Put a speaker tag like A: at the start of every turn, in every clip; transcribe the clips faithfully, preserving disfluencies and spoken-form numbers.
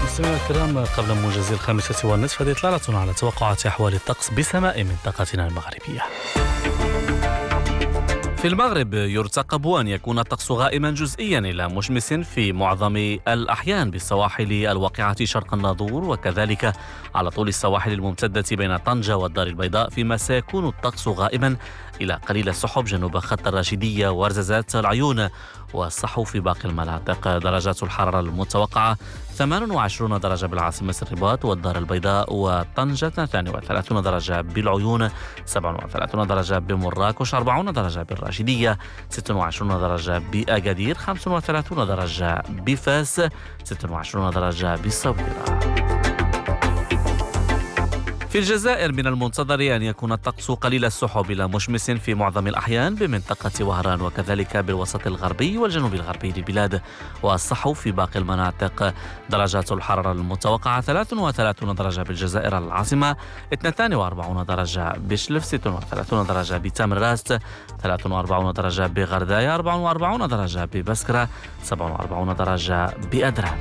A: مستمعينا الكرام، قبل موجز الخامسة والنصف هذه إطلالة على توقعات أحوال الطقس بسماء منطقتنا المغربية. في المغرب يرتقب أن يكون الطقس غائما جزئيا إلى مشمس في معظم الأحيان بالسواحل الواقعة شرق الناظور، وكذلك على طول السواحل الممتدة بين طنجة والدار البيضاء، فيما سيكون الطقس غائما إلى قليل السحب جنوب خط الراشدية ورزازات العيون والصحو في باقي المناطق. درجات الحرارة المتوقعة ثمانية وعشرين درجة بالعاصمة الرباط والدار البيضاء وطنجة، اثنين وثلاثين درجة بالعيون، سبعة وثلاثين درجة بمراكش، أربعين درجة بالراشدية، ستة وعشرين درجة بأكادير، خمسة وثلاثين درجة بفاس، ستة وعشرين درجة بالصويرة. في الجزائر من المنتظر أن يكون الطقس قليل السحب إلى مشمس في معظم الأحيان بمنطقة وهران، وكذلك بالوسط الغربي والجنوب الغربي للبلاد والصحو في باقي المناطق. درجات الحرارة المتوقعة ثلاثة وثلاثين درجة بالجزائر العاصمة، اثنين وأربعين درجة بشلف، ستة وثلاثين درجة بتامراست، ثلاثة وأربعين درجة بغرداية، أربعة وأربعين درجة ببسكرة، سبعة وأربعين درجة بأدران.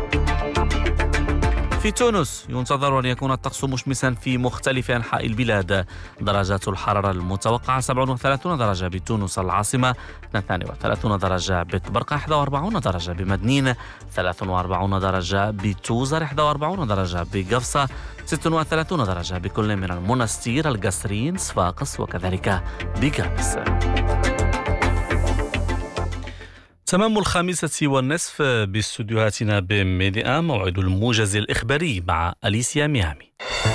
A: في تونس ينتظر أن يكون الطقس مشمسا في مختلف أنحاء البلاد. درجات الحرارة المتوقعة سبعة وثلاثين درجة بتونس العاصمة، اثنين وثلاثين درجة بطبرقة، واحد وأربعين درجة بمدنين، ثلاثة وأربعين درجة بتوزر، واحد وأربعين درجة بقفصة، ستة وثلاثين درجة بكل من المنستير، القصرين، صفاقس وكذلك بقابس. تمام الخامسة والنصف باستديوهاتنا بميديا، موعد الموجز الإخباري مع أليسيا ميامي.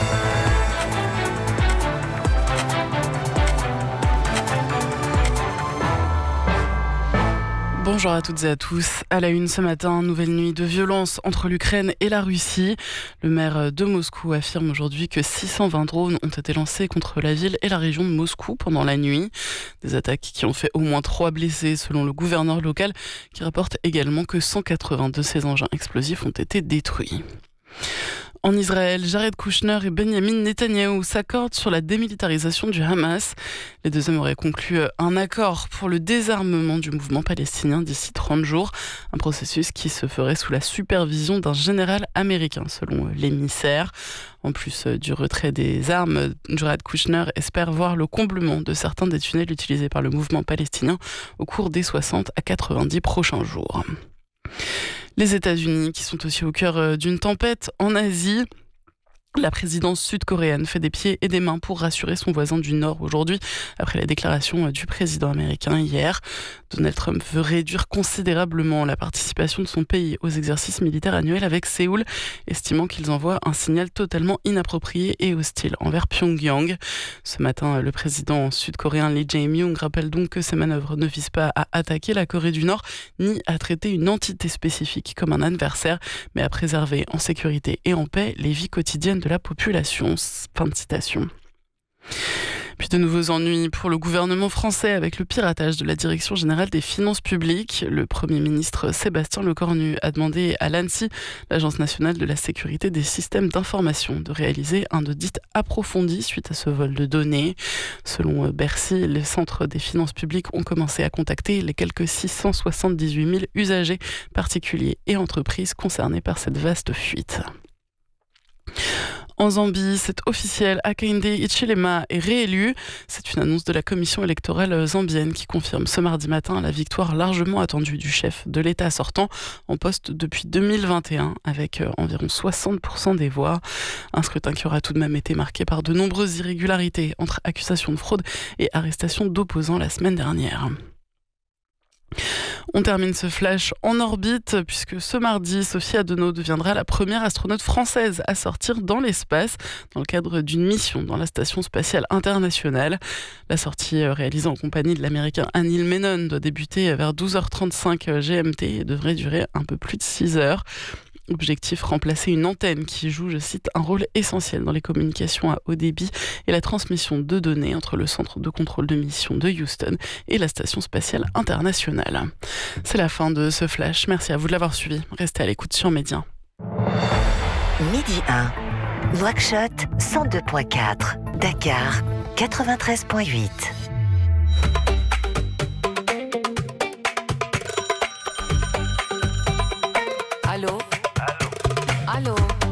B: Bonjour à toutes et à tous. À la une ce matin, nouvelle nuit de violence entre l'Ukraine et la Russie. Le maire de Moscou affirme aujourd'hui que six cent vingt drones ont été lancés contre la ville et la région de Moscou pendant la nuit. Des attaques qui ont fait au moins trois blessés selon le gouverneur local, qui rapporte également que cent quatre-vingts de ces engins explosifs ont été détruits. En Israël, Jared Kushner et Benjamin Netanyahou s'accordent sur la démilitarisation du Hamas. Les deux hommes auraient conclu un accord pour le désarmement du mouvement palestinien d'ici trente jours, un processus qui se ferait sous la supervision d'un général américain, selon l'émissaire. En plus du retrait des armes, Jared Kushner espère voir le comblement de certains des tunnels utilisés par le mouvement palestinien au cours des soixante à quatre-vingt-dix prochains jours. Les États-Unis, qui sont aussi au cœur d'une tempête en Asie. La présidence sud-coréenne fait des pieds et des mains pour rassurer son voisin du Nord aujourd'hui, après la déclaration du président américain hier. Donald Trump veut réduire considérablement la participation de son pays aux exercices militaires annuels avec Séoul, estimant qu'ils envoient un signal totalement inapproprié et hostile envers Pyongyang. Ce matin, le président sud-coréen Lee Jae-myung rappelle donc que ces manœuvres ne visent pas à attaquer la Corée du Nord, ni à traiter une entité spécifique comme un adversaire, mais à préserver en sécurité et en paix les vies quotidiennes de la population. Fin de citation. Puis de nouveaux ennuis pour le gouvernement français avec le piratage de la Direction générale des finances publiques. Le Premier ministre Sébastien Lecornu a demandé à l'ANSSI, l'Agence nationale de la sécurité des systèmes d'information, de réaliser un audit approfondi suite à ce vol de données. Selon Bercy, les centres des finances publiques ont commencé à contacter les quelques six cent soixante-dix-huit mille usagers, particuliers et entreprises concernés par cette vaste fuite. En Zambie, c'est officiel, Hakainde Hichilema est réélu. C'est une annonce de la commission électorale zambienne qui confirme ce mardi matin la victoire largement attendue du chef de l'État sortant en poste depuis deux mille vingt et un avec environ soixante pour cent des voix. Un scrutin qui aura tout de même été marqué par de nombreuses irrégularités entre accusations de fraude et arrestations d'opposants la semaine dernière. On termine ce flash en orbite puisque ce mardi, Sophie Adenau deviendra la première astronaute française à sortir dans l'espace dans le cadre d'une mission dans la Station spatiale internationale. La sortie réalisée en compagnie de l'américain Anil Menon doit débuter vers douze heures trente-cinq G M T et devrait durer un peu plus de six heures. Objectif, remplacer une antenne qui joue, je cite, un rôle essentiel dans les communications à haut débit et la transmission de données entre le centre de contrôle de mission de Houston et la Station spatiale internationale. C'est la fin de ce flash. Merci à vous de l'avoir suivi. Restez à l'écoute sur Média.
C: Midi un, Nouakchott cent deux virgule quatre, Dakar quatre-vingt-treize virgule huit.
D: Allô? Allô